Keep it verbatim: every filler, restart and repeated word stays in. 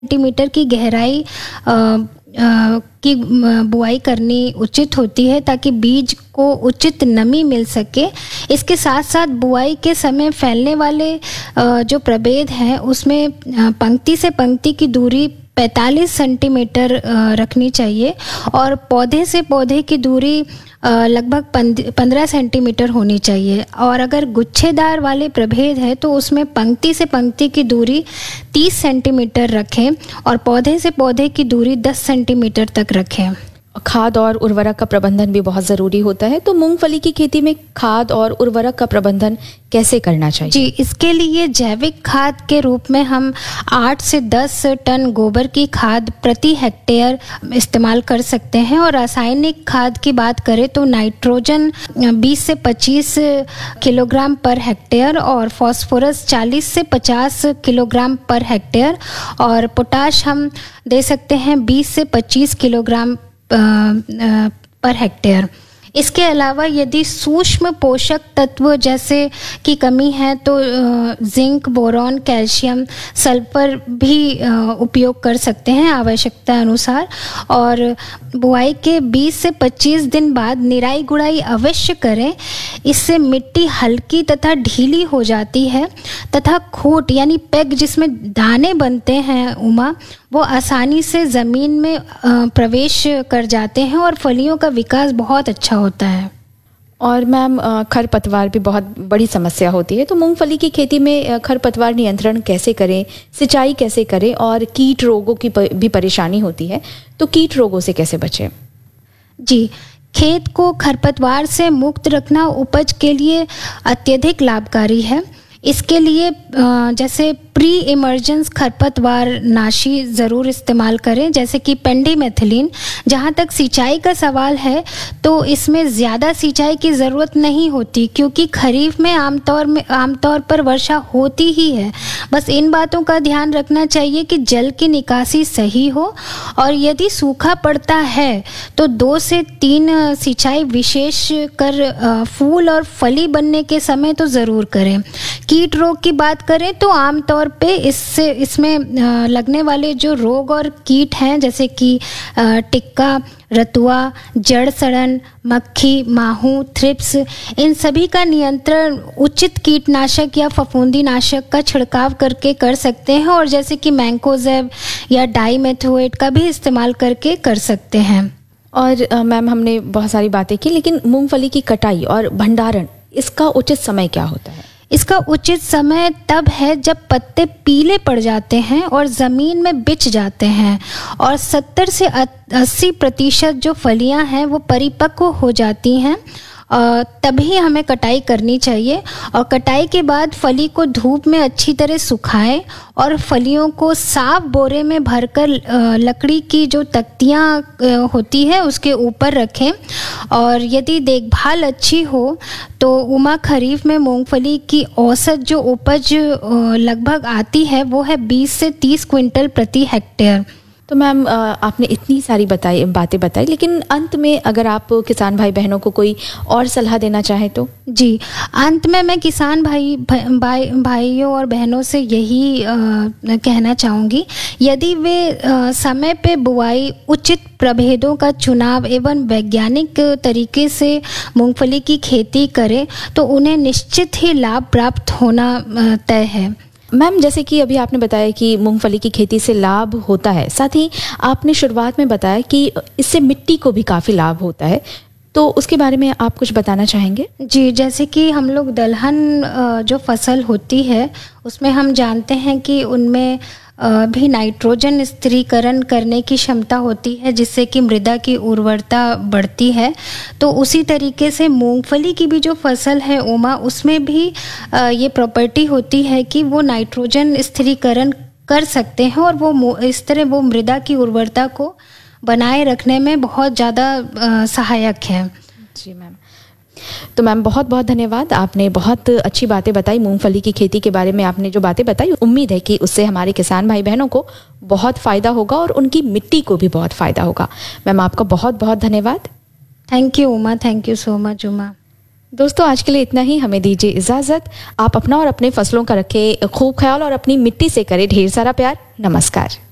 Centimetre की गहराई आ, आ, की बुआई करनी उचित होती है ताकि बीज को उचित नमी मिल सके। इसके साथ साथ बुआई के समय फैलने वाले आ, जो प्रभेद हैं उसमें पंक्ति से पंक्ति की दूरी पैंतालीस सेंटीमीटर रखनी चाहिए और पौधे से पौधे की दूरी लगभग पंद्रह सेंटीमीटर होनी चाहिए। और अगर गुच्छेदार वाले प्रभेद है तो उसमें पंक्ति से पंक्ति की दूरी तीस सेंटीमीटर रखें और पौधे से पौधे की दूरी दस सेंटीमीटर तक रखें। खाद और उर्वरक का प्रबंधन भी बहुत ज़रूरी होता है, तो मूंगफली की खेती में खाद और उर्वरक का प्रबंधन कैसे करना चाहिए? जी, इसके लिए जैविक खाद के रूप में हम आठ से दस टन गोबर की खाद प्रति हेक्टेयर इस्तेमाल कर सकते हैं और रासायनिक खाद की बात करें तो नाइट्रोजन बीस से पच्चीस किलोग्राम पर हेक्टेयर और फास्फोरस चालीस से पचास किलोग्राम पर हेक्टेयर और पोटाश हम दे सकते हैं बीस से पच्चीस किलोग्राम पर हेक्टेयर। इसके अलावा यदि सूक्ष्म पोषक तत्व जैसे की कमी है तो जिंक, बोरॉन, कैल्शियम, सल्फर भी उपयोग कर सकते हैं आवश्यकता अनुसार। और बुआई के बीस से पच्चीस दिन बाद निराई गुड़ाई अवश्य करें। इससे मिट्टी हल्की तथा ढीली हो जाती है तथा खोट यानी पेग जिसमें दाने बनते हैं उमा वो आसानी से ज़मीन में प्रवेश कर जाते हैं और फलियों का विकास बहुत अच्छा होता है। और मैम खरपतवार भी बहुत बड़ी समस्या होती है, तो मूंगफली की खेती में खरपतवार नियंत्रण कैसे करें, सिंचाई कैसे करें और कीट रोगों की भी परेशानी होती है, तो कीट रोगों से कैसे बचें? जी, खेत को खरपतवार से मुक्त रखना उपज के लिए अत्यधिक लाभकारी है। इसके लिए जैसे प्री इमर्जेंस खरपतवार नाशी ज़रूर इस्तेमाल करें जैसे कि पेंडिमेथिलीन। जहाँ तक सिंचाई का सवाल है तो इसमें ज़्यादा सिंचाई की ज़रूरत नहीं होती क्योंकि खरीफ में आमतौर में आमतौर पर वर्षा होती ही है। बस इन बातों का ध्यान रखना चाहिए कि जल की निकासी सही हो और यदि सूखा पड़ता है तो दो से तीन सिंचाई विशेष कर फूल और फली बनने के समय तो ज़रूर करें। कीट रोग की बात करें तो आमतौर पे इससे इसमें लगने वाले जो रोग और कीट हैं जैसे कि टिक्का, रतुआ, जड़ सड़न, मक्खी, माहू, थ्रिप्स, इन सभी का नियंत्रण उचित कीटनाशक या फफूंदी नाशक का छिड़काव करके कर सकते हैं और जैसे कि मैंकोजेब या डाइमेथोएट का भी इस्तेमाल करके कर सकते हैं। और मैम हमने बहुत सारी बातें की, लेकिन मूंगफली की कटाई और भंडारण इसका उचित समय क्या होता है? इसका उचित समय तब है जब पत्ते पीले पड़ जाते हैं और ज़मीन में बिछ जाते हैं और सत्तर से अस्सी प्रतिशत जो फलियां हैं वो परिपक्व हो जाती हैं, तभी हमें कटाई करनी चाहिए। और कटाई के बाद फली को धूप में अच्छी तरह सुखाएं और फलियों को साफ बोरे में भरकर लकड़ी की जो तख्तियाँ होती है उसके ऊपर रखें। और यदि देखभाल अच्छी हो तो उमा खरीफ में मूंगफली की औसत जो उपज लगभग आती है वो है बीस से तीस क्विंटल प्रति हेक्टेयर। तो मैम आपने इतनी सारी बताई बातें बताई, लेकिन अंत में अगर आप किसान भाई बहनों को कोई और सलाह देना चाहें तो? जी, अंत में मैं किसान भाई भाई भाइयों और बहनों से यही आ, कहना चाहूँगी, यदि वे आ, समय पे बुआई, उचित प्रभेदों का चुनाव एवं वैज्ञानिक तरीके से मूंगफली की खेती करें तो उन्हें निश्चित ही लाभ प्राप्त होना तय है। मैम जैसे कि अभी आपने बताया कि मूंगफली की खेती से लाभ होता है, साथ ही आपने शुरुआत में बताया कि इससे मिट्टी को भी काफ़ी लाभ होता है, तो उसके बारे में आप कुछ बताना चाहेंगे? जी, जैसे कि हम लोग दलहन जो फसल होती है उसमें हम जानते हैं कि उनमें भी नाइट्रोजन स्थिरीकरण करने की क्षमता होती है जिससे कि मृदा की उर्वरता बढ़ती है। तो उसी तरीके से मूंगफली की भी जो फसल है उमा, उसमें भी ये प्रॉपर्टी होती है कि वो नाइट्रोजन स्थिरीकरण कर सकते हैं और वो इस तरह वो मृदा की उर्वरता को बनाए रखने में बहुत ज़्यादा सहायक है। जी मैम, तो मैम बहुत बहुत धन्यवाद, आपने बहुत अच्छी बातें बताई मूंगफली की खेती के बारे में। आपने जो बातें बताई उम्मीद है कि उससे हमारे किसान भाई बहनों को बहुत फ़ायदा होगा और उनकी मिट्टी को भी बहुत फ़ायदा होगा। मैम आपका बहुत बहुत धन्यवाद। Thank you Uma, thank you so much Uma. दोस्तों आज के लिए इतना ही, हमें दीजिए इजाज़त। आप अपना और अपने फसलों का रखें खूब ख्याल और अपनी मिट्टी से करें ढेर सारा प्यार। नमस्कार।